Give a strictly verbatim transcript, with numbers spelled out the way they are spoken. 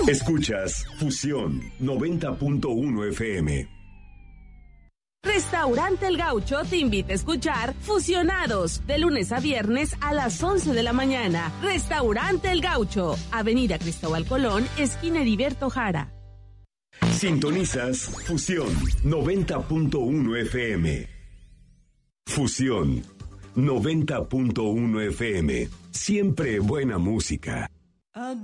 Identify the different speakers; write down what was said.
Speaker 1: Escuchas Fusión noventa punto uno F M.
Speaker 2: Restaurante El Gaucho te invita a escuchar Fusionados de lunes a viernes a las once de la mañana. Restaurante El Gaucho, Avenida Cristóbal Colón, esquina Heriberto Jara.
Speaker 1: Sintonizas Fusión noventa punto uno F M. Fusión noventa punto uno F M. Siempre buena música.